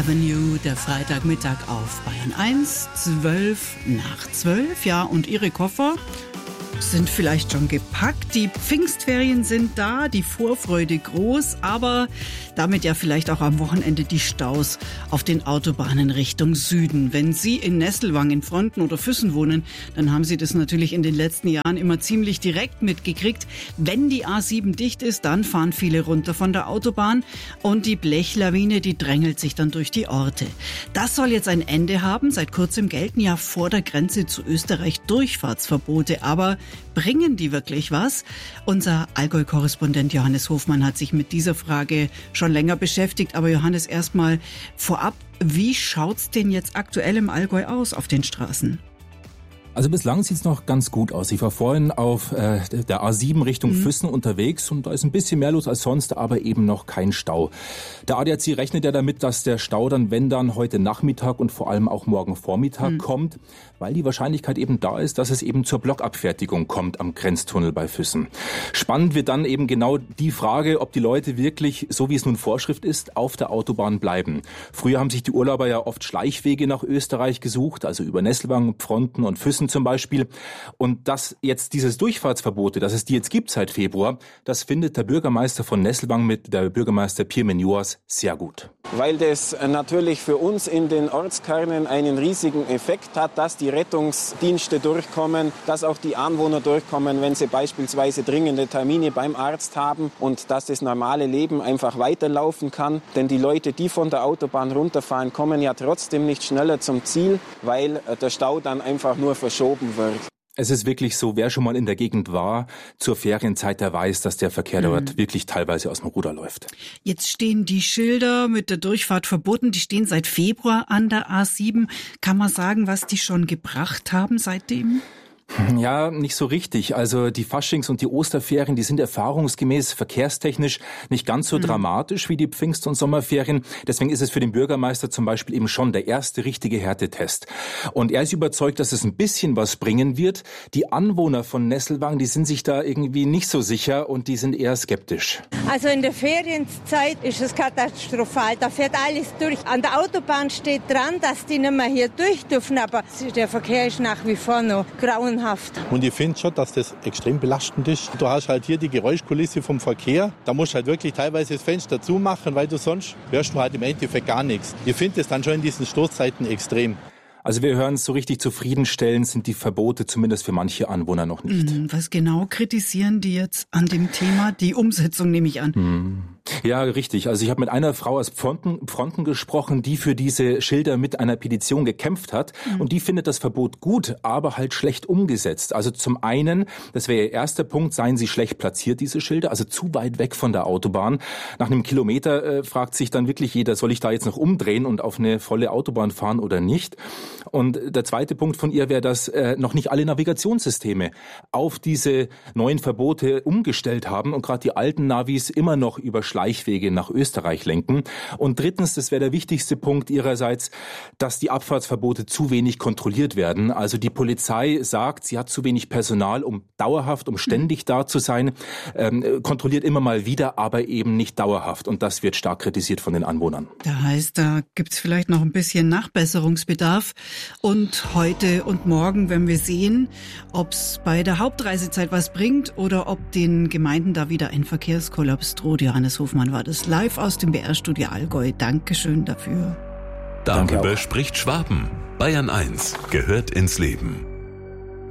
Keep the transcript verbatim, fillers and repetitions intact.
Avenue, der Freitagmittag auf Bayern eins, zwölf nach zwölf, ja, und Ihre Koffer sind vielleicht schon gepackt. Die Pfingstferien sind da, die Vorfreude groß, aber damit ja vielleicht auch am Wochenende die Staus auf den Autobahnen Richtung Süden. Wenn Sie in Nesselwang, in Fronten oder Füssen wohnen, dann haben Sie das natürlich in den letzten Jahren immer ziemlich direkt mitgekriegt. Wenn die A sieben dicht ist, dann fahren viele runter von der Autobahn und die Blechlawine, die drängelt sich dann durch die Orte. Das soll jetzt ein Ende haben. Seit kurzem gelten ja vor der Grenze zu Österreich Durchfahrtsverbote, aber bringen die wirklich was? Unser Allgäu-Korrespondent Johannes Hofmann hat sich mit dieser Frage schon länger beschäftigt. Aber Johannes, erstmal vorab, wie schaut's denn jetzt aktuell im Allgäu aus auf den Straßen? Also bislang sieht's noch ganz gut aus. Ich war vorhin auf äh, der A sieben Richtung mhm. Füssen unterwegs und da ist ein bisschen mehr los als sonst, aber eben noch kein Stau. Der A D A C rechnet ja damit, dass der Stau dann, wenn dann, heute Nachmittag und vor allem auch morgen Vormittag mhm. kommt, weil die Wahrscheinlichkeit eben da ist, dass es eben zur Blockabfertigung kommt am Grenztunnel bei Füssen. Spannend wird dann eben genau die Frage, ob die Leute wirklich, so wie es nun Vorschrift ist, auf der Autobahn bleiben. Früher haben sich die Urlauber ja oft Schleichwege nach Österreich gesucht, also über Nesselwang, Pfronten und Füssen zum Beispiel. Und dass jetzt dieses Durchfahrtsverbote, dass es die jetzt gibt seit Februar, das findet der Bürgermeister von Nesselwang mit der Bürgermeister Pirmin Joas sehr gut. Weil das natürlich für uns in den Ortskernen einen riesigen Effekt hat, dass die Rettungsdienste durchkommen, dass auch die Anwohner durchkommen, wenn sie beispielsweise dringende Termine beim Arzt haben und dass das normale Leben einfach weiterlaufen kann. Denn die Leute, die von der Autobahn runterfahren, kommen ja trotzdem nicht schneller zum Ziel, weil der Stau dann einfach nur verschoben wird. Es ist wirklich so, wer schon mal in der Gegend war, zur Ferienzeit, der weiß, dass der Verkehr mhm. dort wirklich teilweise aus dem Ruder läuft. Jetzt stehen die Schilder mit der Durchfahrt verboten, die stehen seit Februar an der A sieben. Kann man sagen, was die schon gebracht haben seitdem? Ja, nicht so richtig. Also die Faschings- und die Osterferien, die sind erfahrungsgemäß verkehrstechnisch nicht ganz so mhm. dramatisch wie die Pfingst- und Sommerferien. Deswegen ist es für den Bürgermeister zum Beispiel eben schon der erste richtige Härtetest. Und er ist überzeugt, dass es ein bisschen was bringen wird. Die Anwohner von Nesselwang, die sind sich da irgendwie nicht so sicher und die sind eher skeptisch. Also in der Ferienzeit ist es katastrophal. Da fährt alles durch. An der Autobahn steht dran, dass die nicht mehr hier durch dürfen, aber der Verkehr ist nach wie vor noch grauenhaft. Und ich finde schon, dass das extrem belastend ist. Du hast halt hier die Geräuschkulisse vom Verkehr. Da musst du halt wirklich teilweise das Fenster zumachen, weil du sonst hörst du halt im Endeffekt gar nichts. Ich finde es dann schon in diesen Stoßzeiten extrem. Also wir hören es so richtig zufriedenstellend, sind die Verbote zumindest für manche Anwohner noch nicht. Was genau kritisieren die jetzt an dem Thema? Die Umsetzung nehme ich an. Hm. Ja, richtig. Also ich habe mit einer Frau aus Pfronten, Pfronten gesprochen, die für diese Schilder mit einer Petition gekämpft hat. Mhm. Und die findet das Verbot gut, aber halt schlecht umgesetzt. Also zum einen, das wäre ihr erster Punkt, seien sie schlecht platziert, diese Schilder, also zu weit weg von der Autobahn. Nach einem Kilometer äh, fragt sich dann wirklich jeder, soll ich da jetzt noch umdrehen und auf eine volle Autobahn fahren oder nicht? Und der zweite Punkt von ihr wäre, dass äh, noch nicht alle Navigationssysteme auf diese neuen Verbote umgestellt haben und gerade die alten Navis immer noch über Schleichwege nach Österreich lenken. Und drittens, das wäre der wichtigste Punkt ihrerseits, dass die Abfahrtsverbote zu wenig kontrolliert werden. Also die Polizei sagt, sie hat zu wenig Personal, um dauerhaft, um ständig da zu sein, ähm, kontrolliert immer mal wieder, aber eben nicht dauerhaft. Und das wird stark kritisiert von den Anwohnern. Da heißt, da gibt's vielleicht noch ein bisschen Nachbesserungsbedarf. Und heute und morgen werden wir sehen, ob's bei der Hauptreisezeit was bringt oder ob den Gemeinden da wieder ein Verkehrskollaps droht. Johannes Hofmann war das live aus dem B R-Studio Allgäu. Dankeschön dafür. Darüber spricht Schwaben. Bayern eins gehört ins Leben.